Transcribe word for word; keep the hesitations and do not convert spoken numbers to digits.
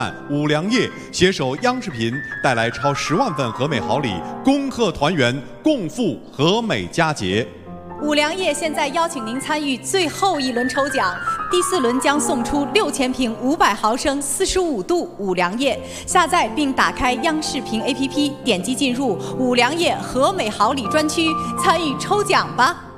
五粮液携手央视频带来超十万份和美好礼，恭贺团圆，共赴和美佳节。 五粮液现在邀请您参与最后一轮抽奖，第四轮将送出六千瓶五百毫升四十五度五粮液。下载并打开央视频 A P P， 点击进入五粮液和美好礼专区，参与抽奖吧。